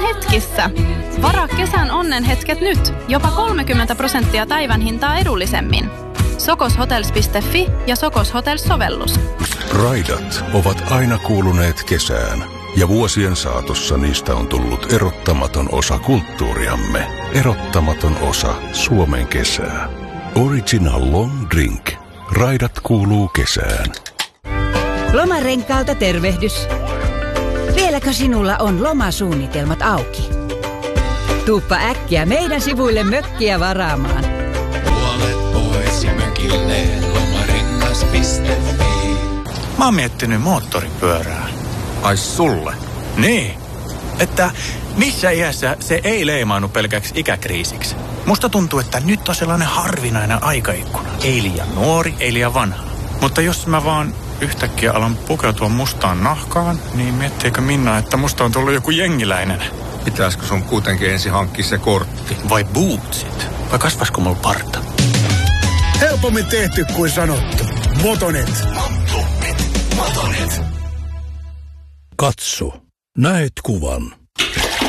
hetkissä. Varaa kesän onnenhetket nyt. Jopa 30% päivän hintaa edullisemmin. Sokoshotels.fi ja Sokos Hotels-sovellus. Raidat ovat aina kuuluneet kesään. Ja vuosien saatossa niistä on tullut erottamaton osa kulttuuriamme. Erottamaton osa Suomen kesää. Original Long Drink. Raidat kuuluu kesään. Lomarenkaalta tervehdys. Vieläkö sinulla on lomasuunnitelmat auki? Tuuppa äkkiä meidän sivuille mökkiä varaamaan. Puolet pois ja mökille lomarengas.fi. Mä oon miettinyt moottoripyörää. Ai sulle? Niin, että missä iässä se ei leimaannu pelkäksi ikäkriisiksi. Musta tuntuu, että nyt on sellainen harvinainen aikaikkuna. Ei liian nuori, ei liian vanha. Mutta jos mä vaan yhtäkkiä alan pukeutua mustaan nahkaan, niin miettiikö Minna, että musta on tullut joku jengiläinen? Pitäisikö sun kuitenkin ensin hankkia se kortti? Vai bootsit? Vai kasvaisiko mulla parta? Helpommin tehty kuin sanottu. Motonet. Katso. Näet kuvan.